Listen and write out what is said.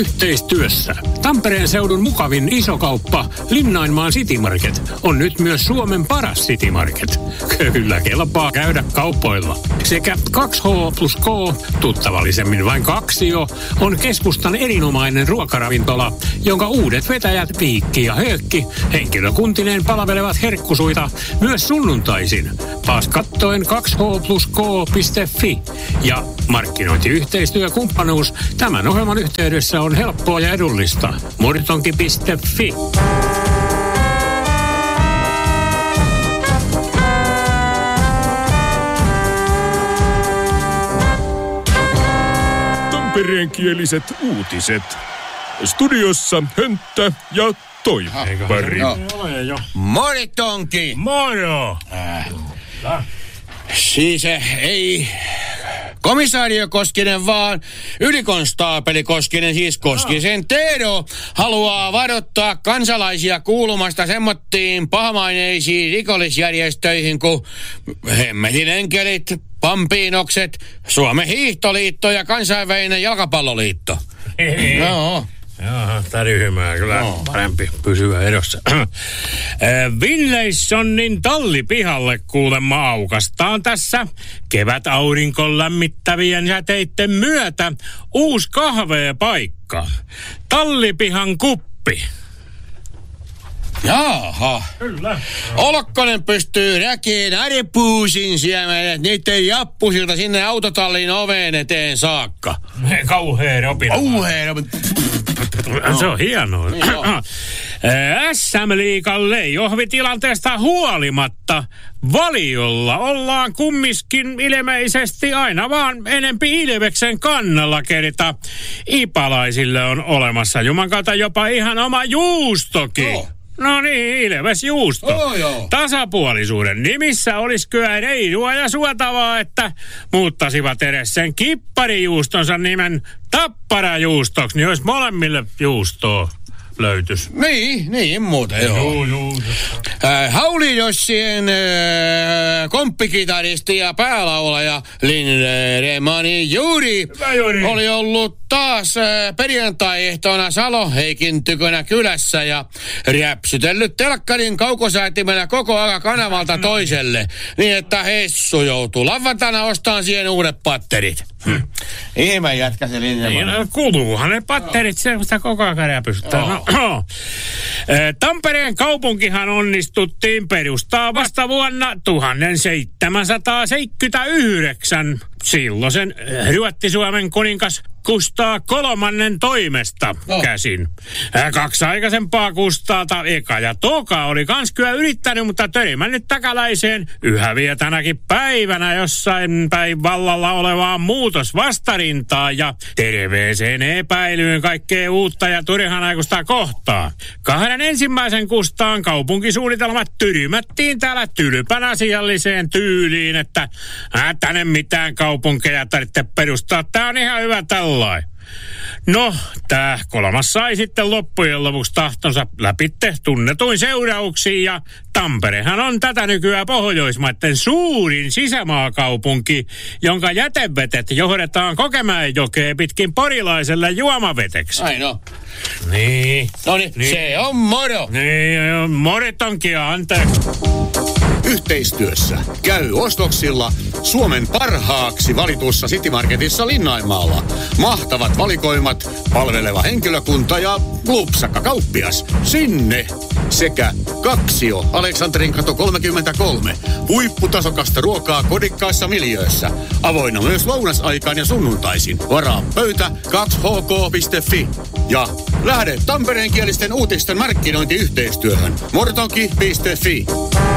Yhteistyössä Tampereen seudun mukavin isokauppa Linnainmaan City Market on nyt myös Suomen paras City Market. Kyllä kelpaa käydä kaupoilla. Sekä 2H plus K, tuttavallisemmin vain Kaksio, on keskustan erinomainen ruokaravintola, jonka uudet vetäjät Viikki ja Höökki henkilökuntineen palvelevat herkkusuita myös sunnuntaisin. Taas kattoen 2hplusk.fi ja markkinointiyhteistyökumppanuus tämän ohjelman yhteydessä on helppoa ja edullista. Murtonki.fi. Tampereenkieliset uutiset. Studiossa Hönttä ja Toivari. Moritonki! Moro! Siis ei komisario Koskinen, vaan ylikonstaapeli Koskinen, siis Koskisen Teedo, haluaa varoittaa kansalaisia kuulumasta semmottiin pahamaineisiin rikollisjärjestöihin kuin Hemmetin enkelit, Pampiinokset, Suomen hiihtoliitto ja kansainvälinen jalkapalloliitto. Joo. Joo, täryhmää kyllä parempi pysyä erossa. Villeissonnin tallipihalle kuulemma aukastaan tässä kevätaurinkon lämmittävien säteitten myötä uusi kahveepaikka. Tallipihan kuppi. Jaha. Kyllä. Olkkonen pystyy näkeen aripuusin siemenet niiden jappusilta sinne autotallin oveen eteen saakka. Kauhea ropina. Se on hienoa. SM-liigan leijohvitilanteesta huolimatta valiolla ollaan kummiskin ilmeisesti aina vaan enempi Ilveksen kannalla, kerta ipalaisille on olemassa juman kautta jopa ihan oma juustokin. No niin, Ilves juusto. Tasapuolisuuden nimissä olisi kyllä reilua ja suotavaa, että muuttasivat edes sen kipparijuustonsa nimen tapparajuustoksi, niin olisi molemmille juustoa löytys. Niin muuten joo. Haulijossien komppikitaristi ja päälaulaja Lindemani Juuri oli ollut taas perjantai-ehtona Salo-Heikin tykönä kylässä ja räpsytellyt telkkarin kaukosäätimellä koko ajan kanavalta toiselle, niin että Hessu joutuu lauantaina ostamaan siihen uudet patterit. Ihme jätkä se Lindemani. Niin, kuluuhan ne patterit, sitä koko ajan räpystä. Tampereen kaupunkihan onnistuttiin perustaa vasta vuonna 1779 silloisen Ruotsi-Suomen kuningas Kustaa kolmannen toimesta käsin. 2 aikaisempaa Kustaalta, eka ja toka, oli kans kyllä yrittänyt, mutta törmännyt takaläiseen yhä vielä tänäkin päivänä jossain päin vallalla olevaan muutosvastarintaan ja terveeseen epäilyyn kaikkea uutta ja turhanaikuista kohtaan. 2 ensimmäisen Kustaan kaupunkisuunnitelmat tyrymättiin täällä tylpän asialliseen tyyliin, että tänne mitään kaupunkeja tarvitse perustaa. Tää on ihan hyvä tällainen. No, tää kolmas sai sitten loppujen lopuksi tahtonsa läpitte tunnetuin seurauksiin ja Tamperehan on tätä nykyään Pohjoismaiden suurin sisämaakaupunki, jonka jätevetet johdetaan Kokemäenjokeen pitkin porilaiselle juomaveteksi. Ai no. Niin. Noniin, se on moro. Niin, moritonkin anteeksi. Yhteistyössä käy ostoksilla Suomen parhaaksi valitussa City Marketissa Linnainmaalla. Mahtavat valikoimat, palveleva henkilökunta ja lupsakka kauppias. Sinne! Sekä Kaksio, Aleksanterinkato 33. Huipputasokasta ruokaa kodikkaissa miljöössä. Avoinna myös lounasaikaan ja sunnuntaisin. Varaa pöytä 2hk.fi. Ja lähde tampereenkielisten uutisten markkinointiyhteistyöhön. Mortonki.fi.